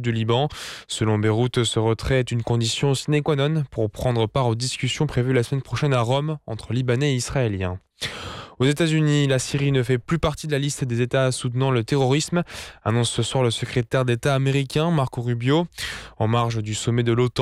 du Liban. Selon Beyrouth, ce retrait est une condition sine qua non pour prendre part aux discussions prévues la semaine prochaine à Rome entre Libanais et Israéliens. Aux États-Unis, la Syrie ne fait plus partie de la liste des États soutenant le terrorisme, annonce ce soir le secrétaire d'État américain Marco Rubio. En marge du sommet de l'OTAN